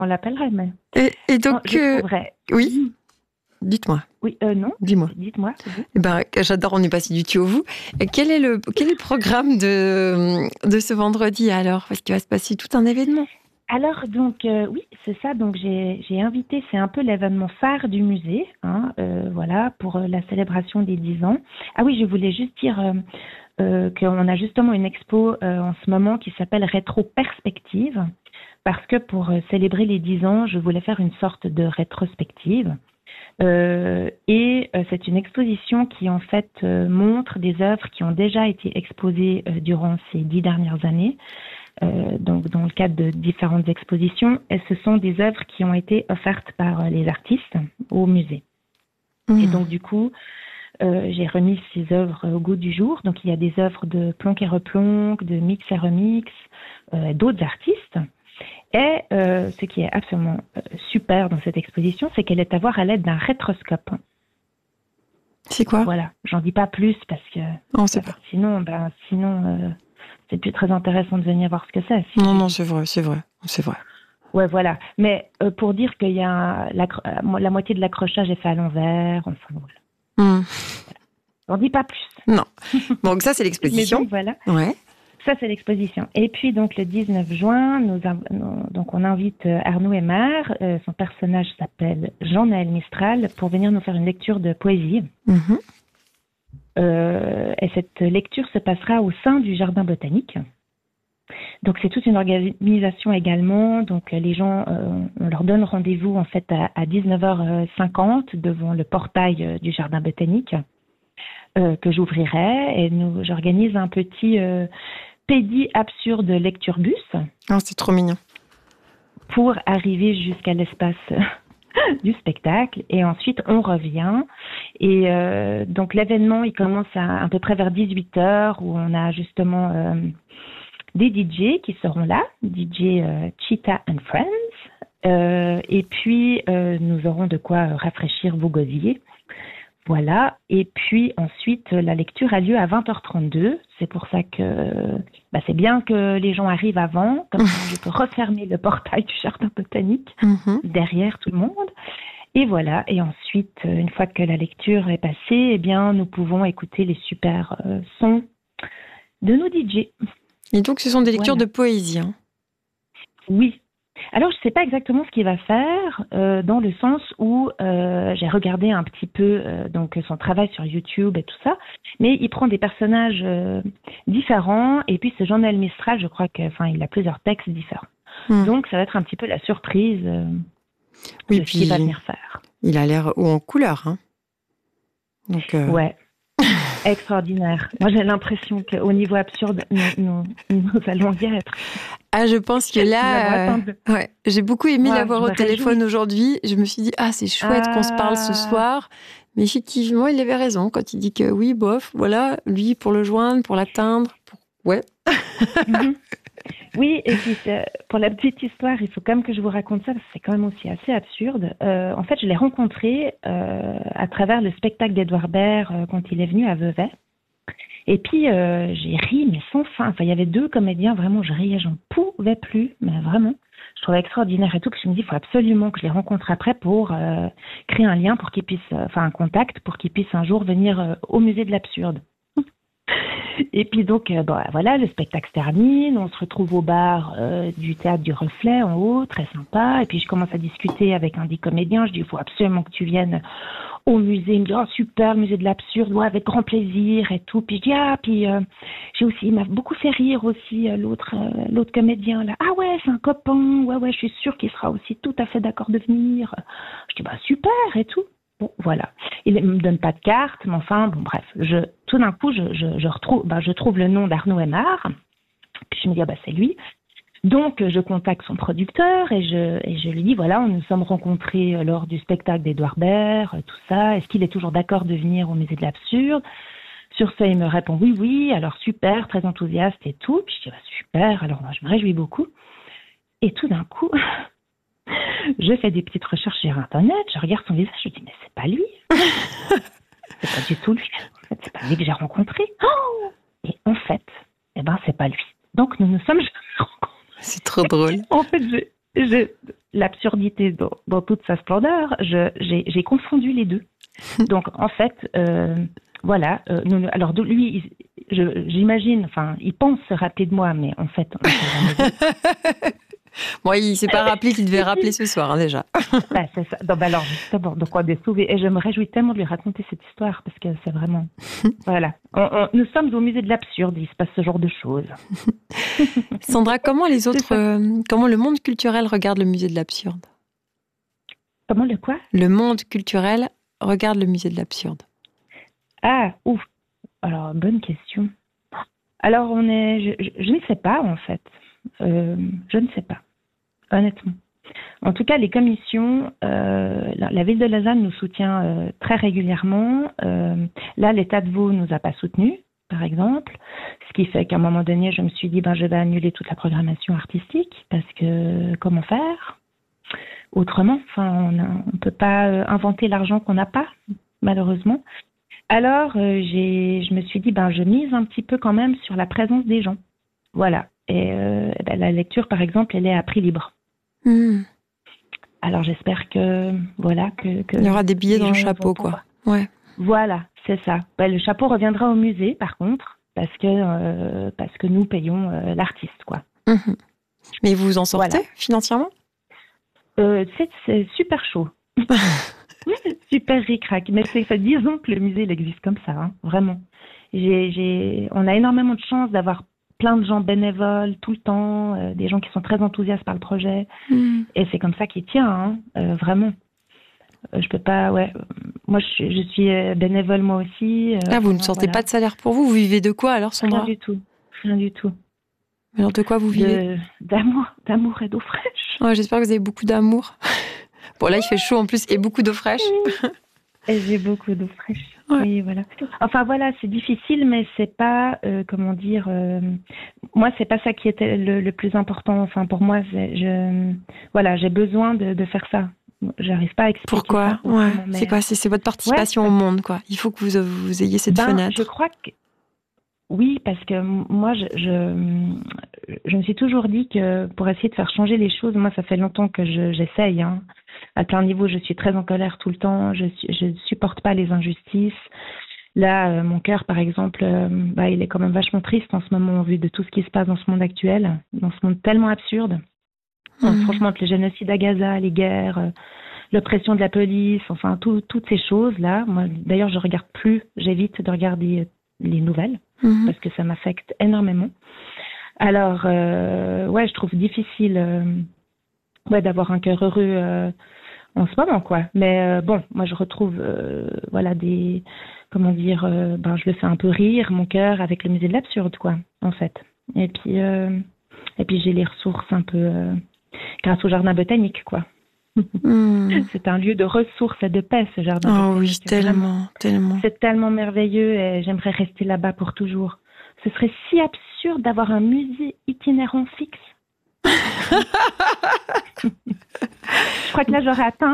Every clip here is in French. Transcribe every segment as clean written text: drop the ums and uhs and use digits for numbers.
on l'appellerait, mais Et donc, je trouverais. oui, dites-moi. Oui, non, Dis-moi. dites-moi. Vous. Eh ben, j'adore, on n'est pas si du tout au vous. Et quel est le programme de ce vendredi alors? Parce qu'il va se passer tout un événement. Alors, donc, oui, c'est ça. Donc, j'ai invité, c'est un peu l'événement phare du musée, hein, voilà, pour la célébration des 10 ans. Ah oui, je voulais juste dire qu'on a justement une expo en ce moment qui s'appelle Rétro Perspective, parce que pour célébrer les 10 ans, je voulais faire une sorte de rétrospective. C'est une exposition qui en fait montre des œuvres qui ont déjà été exposées durant ces 10 dernières années, donc dans le cadre de différentes expositions, et ce sont des œuvres qui ont été offertes par les artistes au musée. Et donc du coup, j'ai remis ces œuvres au goût du jour. Donc il y a des œuvres de Plonk et Replonk, de Mix et Remix, d'autres artistes. Et ce qui est absolument super dans cette exposition, c'est qu'elle est à voir à l'aide d'un rétroscope. C'est quoi? Voilà, j'en dis pas plus parce que On sait pas. sinon, c'est plus très intéressant de venir voir ce que c'est. Non, c'est vrai. Ouais, voilà. Mais pour dire qu'il y a la moitié de l'accrochage est fait à l'envers, enfin voilà. J'en dis pas plus. Non. Donc ça, c'est l'exposition. Mais donc, voilà. Ouais. Ça, c'est l'exposition. Et puis, donc, le 19 juin, donc, on invite Arnaud Aymar. Son personnage s'appelle Jean-Noël Mistral pour venir nous faire une lecture de poésie. Et cette lecture se passera au sein du Jardin botanique. Donc, c'est toute une organisation également. Donc, les gens, on leur donne rendez-vous, en fait, à 19h50 devant le portail du Jardin botanique que j'ouvrirai. Et j'organise un petit... pédi absurde lecture bus. Oh, c'est trop mignon. Pour arriver jusqu'à l'espace du spectacle. Et ensuite, on revient. Et donc, l'événement, il commence à peu près vers 18h où on a justement des DJ qui seront là. DJ Cheetah and Friends. Et puis, nous aurons de quoi rafraîchir vos gosiers. Voilà, et puis ensuite, la lecture a lieu à 20h32. C'est pour ça que c'est bien que les gens arrivent avant, comme ça je peux refermer le portail du jardin botanique derrière tout le monde. Et voilà, et ensuite, une fois que la lecture est passée, eh bien, nous pouvons écouter les super sons de nos DJ. Et donc, ce sont des lectures de poésie, hein? Oui. Alors, je ne sais pas exactement ce qu'il va faire, dans le sens où j'ai regardé un petit peu donc son travail sur YouTube et tout ça, mais il prend des personnages différents, et puis ce Jean-Noël Mistral, je crois qu'il a plusieurs textes différents. Donc, ça va être un petit peu la surprise de ce qu'il va venir faire. Il a l'air haut en couleur, hein? Donc, ouais. Extraordinaire. Moi, j'ai l'impression qu'au niveau absurde, nous allons y être. Ah, je pense que là, j'ai beaucoup aimé l'avoir au téléphone aujourd'hui. Je me suis dit, c'est chouette qu'on se parle ce soir. Mais effectivement, il avait raison quand il dit que oui, bof, voilà, lui, pour le joindre, pour l'atteindre, ouais. Oui, et puis pour la petite histoire, il faut quand même que je vous raconte ça, parce que c'est quand même aussi assez absurde. En fait, je l'ai rencontré à travers le spectacle d'Edouard Baird quand il est venu à Vevey. Et puis, j'ai ri, mais sans fin. Enfin, il y avait deux comédiens, vraiment, je riais, j'en pouvais plus, mais vraiment. Je trouvais extraordinaire et tout, que je me dis, il faut absolument que je les rencontre après pour créer un lien, pour qu'ils puissent, un contact, pour qu'ils puissent un jour venir au musée de l'absurde. Et puis donc, voilà, le spectacle se termine, on se retrouve au bar du Théâtre du Reflet, en haut, très sympa. Et puis je commence à discuter avec un des comédiens, je dis, il faut absolument que tu viennes au musée. Il me dit, oh super, le musée de l'absurde, ouais, avec grand plaisir et tout. Puis je dis, j'ai aussi, il m'a beaucoup fait rire aussi, l'autre comédien là. Ah ouais, c'est un copain, ouais, je suis sûre qu'il sera aussi tout à fait d'accord de venir. Je dis, super et tout. Bon, voilà. Il ne me donne pas de carte, mais enfin, bon, bref. Tout d'un coup, je trouve le nom d'Arnaud Aymar. Puis je me dis, c'est lui. Donc, je contacte son producteur et je lui dis, voilà, nous nous sommes rencontrés lors du spectacle d'Edouard Baird, tout ça. Est-ce qu'il est toujours d'accord de venir au musée de l'absurde? Sur ça, il me répond, oui, alors super, très enthousiaste et tout. Puis je dis, super, alors moi, je me réjouis beaucoup. Et tout d'un coup... je fais des petites recherches sur Internet, je regarde son visage, je me dis, mais c'est pas lui. C'est pas du tout lui. En fait, c'est pas lui que j'ai rencontré. Oh, et en fait, c'est pas lui. Donc, nous nous sommes jamais rencontrés. C'est trop drôle. En fait, l'absurdité dans toute sa splendeur, j'ai confondu les deux. Donc, en fait, voilà. Alors, lui, j'imagine, enfin, il pense se rappeler de moi, mais en fait, on ne s'est jamais vu. Bon, il ne s'est pas rappelé qu'il devait rappeler ce soir, hein, déjà. Bah, c'est ça. Donc, alors, justement, donc on est sauvés. Et je me réjouis tellement de lui raconter cette histoire, parce que c'est vraiment... Voilà. Nous sommes au musée de l'absurde, il se passe ce genre de choses. Sandra, comment comment le monde culturel regarde le musée de l'absurde? Comment le quoi? Le monde culturel regarde le musée de l'absurde. Ah, ouf. Alors, bonne question. Alors, je ne sais pas, en fait. Je ne sais pas, honnêtement. En tout cas, les commissions, la ville de Lausanne nous soutient très régulièrement. Là, l'État de Vaud nous a pas soutenus, par exemple. Ce qui fait qu'à un moment donné, je me suis dit, je vais annuler toute la programmation artistique parce que comment faire autrement? Enfin, on peut pas inventer l'argent qu'on n'a pas, malheureusement. Alors, je me suis dit, je mise un petit peu quand même sur la présence des gens. Voilà. Et la lecture, par exemple, elle est à prix libre. Alors, j'espère que, voilà, que il y aura des billets dans le chapeau, quoi. Ouais. Voilà, c'est ça. Le chapeau reviendra au musée, par contre, parce que nous payons l'artiste, quoi. Mais vous vous en sortez financièrement? C'est super chaud. Super ric-rac. Mais disons que le musée, il existe comme ça, hein, vraiment. On a énormément de chance d'avoir plein de gens bénévoles tout le temps, des gens qui sont très enthousiastes par le projet. Et c'est comme ça qu'il tient, hein, vraiment. Je peux pas, moi, je suis bénévole moi aussi. Vous ne sortez pas de salaire pour vous? Vous vivez de quoi alors, Sandra? Rien du tout. Alors de quoi vous vivez? D'amour et d'eau fraîche. Ouais, j'espère que vous avez beaucoup d'amour. Bon, là, il fait chaud en plus et beaucoup d'eau fraîche. Et j'ai beaucoup d'eau fraîche. Ouais. Oui, voilà. Enfin, voilà, c'est difficile, mais c'est pas, moi, c'est pas ça qui était le plus important. Enfin, pour moi, j'ai besoin de faire ça. J'arrive pas à expliquer. Pourquoi? C'est quoi? C'est votre participation au monde, quoi. Il faut que vous ayez cette fenêtre. Je crois que oui, parce que moi, je me suis toujours dit que pour essayer de faire changer les choses, moi, ça fait longtemps que j'essaye, hein. À plein niveau, je suis très en colère tout le temps. Je supporte pas les injustices. Là, mon cœur, par exemple, il est quand même vachement triste en ce moment, au vu de tout ce qui se passe dans ce monde actuel, dans ce monde tellement absurde. Franchement, entre le génocide à Gaza, les guerres, l'oppression de la police, enfin, toutes ces choses-là. Moi, d'ailleurs, j'évite de regarder les nouvelles, parce que ça m'affecte énormément. Alors, je trouve difficile d'avoir un cœur heureux en ce moment, quoi. Mais moi, je retrouve, je le fais un peu rire, mon cœur, avec le musée de l'absurde, quoi, en fait. Et puis j'ai les ressources un peu grâce au jardin botanique, quoi. C'est un lieu de ressources et de paix, ce jardin botanique. Oh oui, tellement. C'est tellement merveilleux et j'aimerais rester là-bas pour toujours. Ce serait si absurde d'avoir un musée itinérant fixe. Je crois que là, j'aurais atteint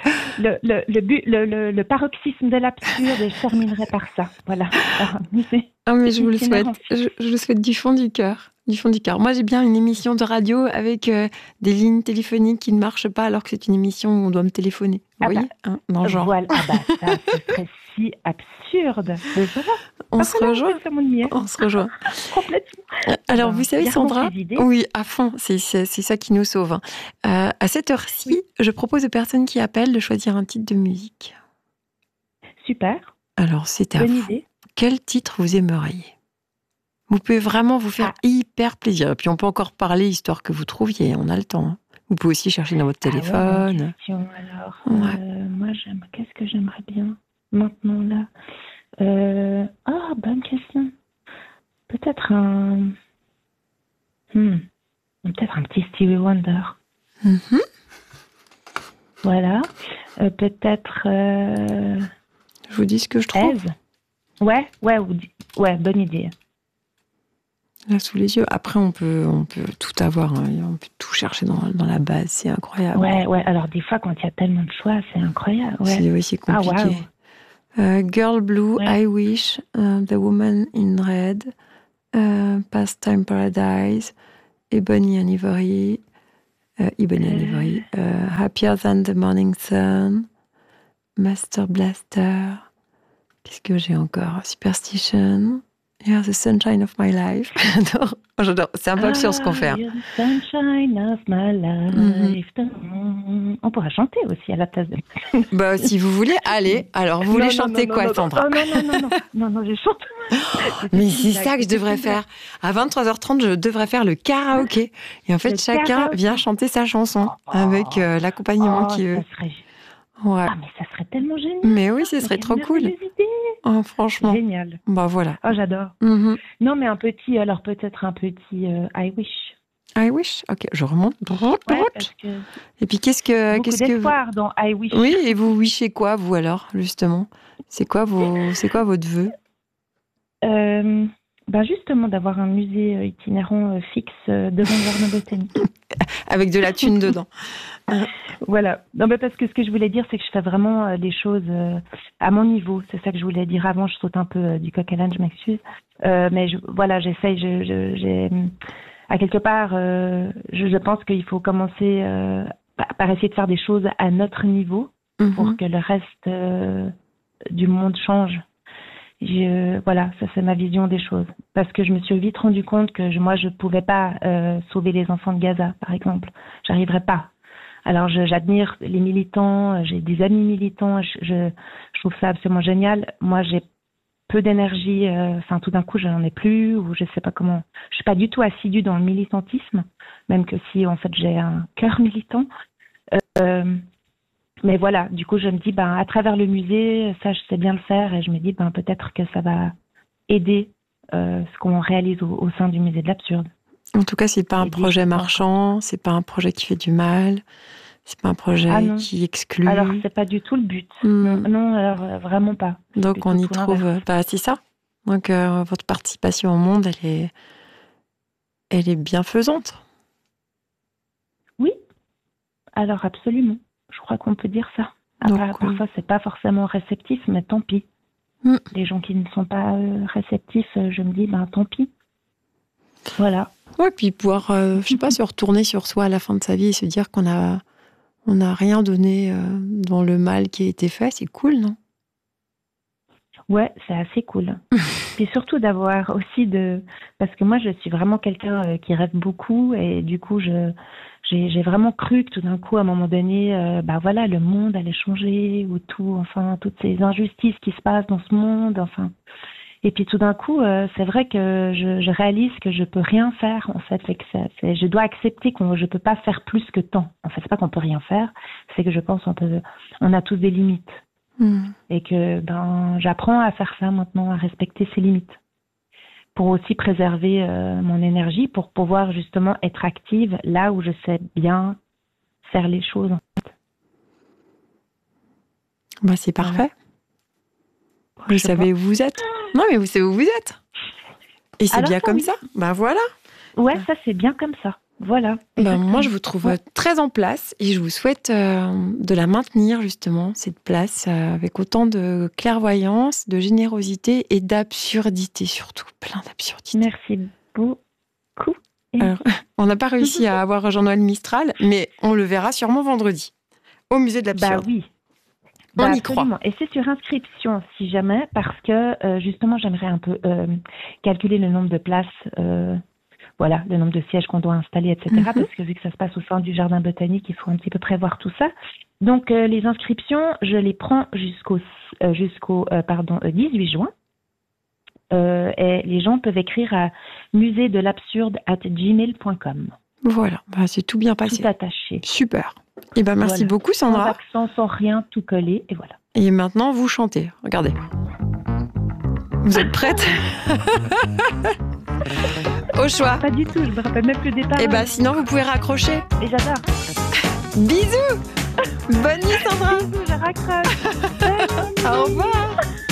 le paroxysme de l'absurde et je terminerai par ça. Voilà. Mais je vous le souhaite. Je le souhaite du fond du cœur. Du fond du cœur. Moi, j'ai bien une émission de radio avec des lignes téléphoniques qui ne marchent pas alors que c'est une émission où on doit me téléphoner. Vous voyez, dans le genre. Voilà. Ça, ce serait si absurde. On se rejoint. Complètement. Alors, vous savez, Sandra, oui, à fond, c'est ça qui nous sauve. À cette heure-ci, je propose aux personnes qui appellent de choisir un titre de musique. Super. Alors, c'est à vous. Idée. Quel titre vous aimeriez? Vous pouvez vraiment vous faire hyper plaisir. Et puis, on peut encore parler, histoire que vous trouviez. On a le temps. Hein. Vous pouvez aussi chercher dans votre téléphone. Bonne question, alors. Moi, qu'est-ce que j'aimerais bien maintenant, là? Bonne question. Peut-être peut-être un petit Stevie Wonder. Voilà. Peut-être... Je vous dis ce que je trouve. Ouais, bonne idée. Là, sous les yeux. Après, on peut tout avoir. Hein. On peut tout chercher dans la base. C'est incroyable. Ouais. Alors, des fois, quand il y a tellement de choix, c'est incroyable. Ouais. C'est compliqué. Girl Blue, I Wish, The Woman in Red, Pastime Paradise, Ebony and Ivory, Ebony and Ivory, Happier Than the Morning Sun, Master Blaster. Qu'est-ce que j'ai encore? Superstition. You're the sunshine of my life. J'adore. C'est un peu absurde ce qu'on fait. You're the sunshine of my life. On pourra chanter aussi à la place de... Bah, si vous voulez, allez. Alors, vous voulez chanter quoi, Sandra? Non, je chante. Mais c'est ça que je devrais faire. À 23h30, je devrais faire le karaoké. Et en fait, chacun vient chanter sa chanson avec l'accompagnement qui veut. Ouais. Ah, mais ça serait tellement génial. Mais oui, ce serait trop cool. Oh, franchement. Génial. Bah voilà. Oh, j'adore. Non, mais peut-être un petit I wish. I wish. Ok, je remonte. Ouais, que... Et puis qu'est-ce que d'espoir dans I wish. Oui, et vous wishez quoi, vous alors, justement? C'est quoi votre vœu? Justement, d'avoir un musée itinérant fixe devant le jardin botanique. Avec de la thune dedans. Voilà. Non, mais parce que ce que je voulais dire, c'est que je fais vraiment les choses à mon niveau. C'est ça que je voulais dire avant. Je saute un peu du coq à l'âne, je m'excuse. Mais j'essaye. À quelque part, je pense qu'il faut commencer par essayer de faire des choses à notre niveau pour que le reste du monde change. Voilà, ça c'est ma vision des choses. Parce que je me suis vite rendu compte que moi je pouvais pas sauver les enfants de Gaza, par exemple. J'arriverais pas. Alors j'admire les militants, j'ai des amis militants, je trouve ça absolument génial. Moi j'ai peu d'énergie, tout d'un coup je n'en ai plus, ou je sais pas comment. Je suis pas du tout assidue dans le militantisme, même que si en fait j'ai un cœur militant. Mais voilà, du coup, je me dis, à travers le musée, ça, je sais bien le faire, et je me dis, peut-être que ça va aider ce qu'on réalise au sein du musée de l'absurde. En tout cas, c'est pas un projet marchand, c'est pas un projet qui fait du mal, c'est pas un projet qui exclut. Alors, c'est pas du tout le but. Non, alors vraiment pas. Donc, on y trouve. C'est ça. Donc, votre participation au monde, elle est bienfaisante. Oui. Alors, absolument. Je crois qu'on peut dire ça. Parfois, c'est pas forcément réceptif, mais tant pis. Les gens qui ne sont pas réceptifs, je me dis, tant pis. Voilà. Ouais, puis pouvoir, se retourner sur soi à la fin de sa vie et se dire qu'on a rien donné dans le mal qui a été fait, c'est cool, non? Ouais, c'est assez cool. Et surtout d'avoir aussi parce que moi, je suis vraiment quelqu'un qui rêve beaucoup, et du coup, j'ai vraiment cru que tout d'un coup, à un moment donné, le monde allait changer, ou toutes ces injustices qui se passent dans ce monde, Et puis tout d'un coup, c'est vrai que je réalise que je peux rien faire, en fait. Je dois accepter je peux pas faire plus que tant. En fait, c'est pas qu'on peut rien faire, c'est que je pense on a tous des limites. Et que j'apprends à faire ça maintenant, à respecter ces limites, pour aussi préserver mon énergie, pour pouvoir justement être active là où je sais bien faire les choses, en fait. C'est parfait. Vous savez où vous êtes. Non, mais vous savez où vous êtes. Et c'est bien comme ça. Voilà. Ouais, ça c'est bien comme ça. Voilà. Moi, je vous trouve très en place, et je vous souhaite de la maintenir, justement, cette place, avec autant de clairvoyance, de générosité et d'absurdité, surtout. Plein d'absurdité. Merci beaucoup. Alors, on n'a pas réussi à avoir Jean-Noël Mistral, mais on le verra sûrement vendredi, au musée de l'absurde. Oui. On y croit. Et c'est sur inscription, si jamais, parce que, justement, j'aimerais un peu calculer le nombre de places... le nombre de sièges qu'on doit installer, etc. Parce que vu que ça se passe au sein du jardin botanique, il faut un petit peu prévoir tout ça. Donc, les inscriptions, je les prends jusqu'au 18 juin. Et les gens peuvent écrire à muséedelabsurde@gmail.com. Voilà, c'est tout bien passé. Tout attaché. Super. Et merci beaucoup, Sandra. Sans accent, sans rien, tout collé, et voilà. Et maintenant, vous chantez. Regardez. Vous êtes prête? Au choix. Pas du tout, je me rappelle même plus des paroles. Sinon, vous pouvez raccrocher. Et j'adore. Bisous. Bonne nuit, Sandra. Bisous, je raccroche. Au revoir.